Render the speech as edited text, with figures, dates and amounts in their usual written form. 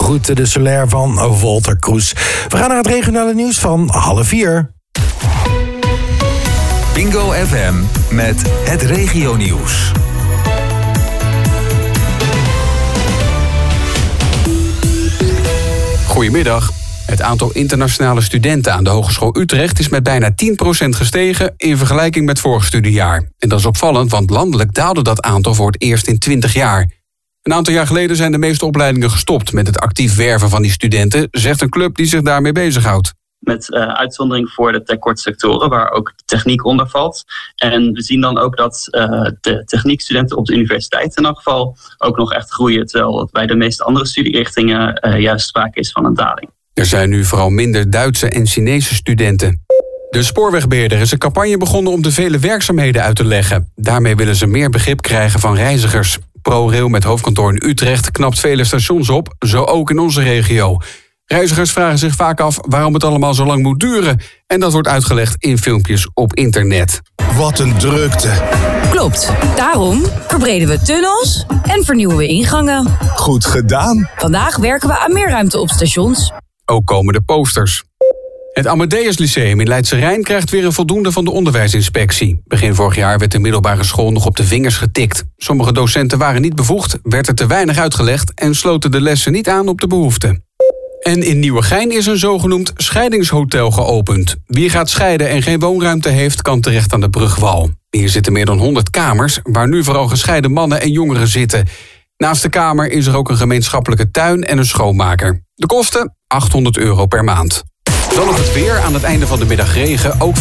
Route de Solaire van Wolter Kroes. We gaan naar het regionale nieuws van 3:30. Bingo FM met het regionieuws. Goedemiddag. Het aantal internationale studenten aan de Hogeschool Utrecht is met bijna 10% gestegen in vergelijking met vorig studiejaar. En dat is opvallend, want landelijk daalde dat aantal voor het eerst in 20 jaar. Een aantal jaar geleden zijn de meeste opleidingen gestopt met het actief werven van die studenten, zegt een club die zich daarmee bezighoudt. Met uitzondering voor de tekortsectoren, waar ook de techniek onder valt. En we zien dan ook dat de techniekstudenten op de universiteit in elk geval ook nog echt groeien. Terwijl het bij de meeste andere studierichtingen juist sprake is van een daling. Er zijn nu vooral minder Duitse en Chinese studenten. De spoorwegbeheerder is een campagne begonnen om de vele werkzaamheden uit te leggen. Daarmee willen ze meer begrip krijgen van reizigers. ProRail met hoofdkantoor in Utrecht knapt vele stations op, zo ook in onze regio. Reizigers vragen zich vaak af waarom het allemaal zo lang moet duren. En dat wordt uitgelegd in filmpjes op internet. Wat een drukte. Klopt. Daarom verbreden we tunnels en vernieuwen we ingangen. Goed gedaan. Vandaag werken we aan meer ruimte op stations. Ook komen de posters. Het Amadeus Lyceum in Leidse Rijn krijgt weer een voldoende van de onderwijsinspectie. Begin vorig jaar werd de middelbare school nog op de vingers getikt. Sommige docenten waren niet bevoegd, werd er te weinig uitgelegd en sloten de lessen niet aan op de behoeften. En in Nieuwegein is een zogenoemd scheidingshotel geopend. Wie gaat scheiden en geen woonruimte heeft, kan terecht aan de Brugwal. Hier zitten meer dan 100 kamers, waar nu vooral gescheiden mannen en jongeren zitten. Naast de kamer is er ook een gemeenschappelijke tuin en een schoonmaker. De kosten? €800 per maand. Dan nog het weer, aan het einde van de middag regen, ook